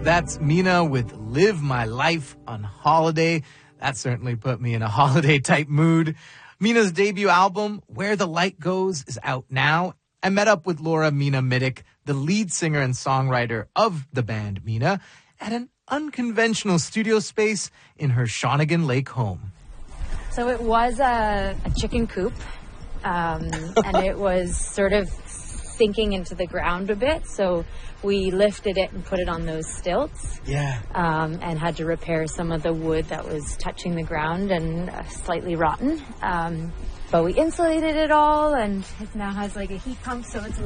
That's Mina with Live My Life on Holiday. That certainly put me in a holiday-type mood. Mina's debut album, Where the Light Goes, is out now. I met up with Laura Mina Middick, the lead singer and songwriter of the band Mina, at an unconventional studio space in her Shawnigan Lake home. So it was a chicken coop, and it was sort of sinking into the ground a bit, so we lifted it and put it on those stilts. Yeah. And had to repair some of the wood that was touching the ground and slightly rotten. But we insulated it all, and it now has like a heat pump, so it's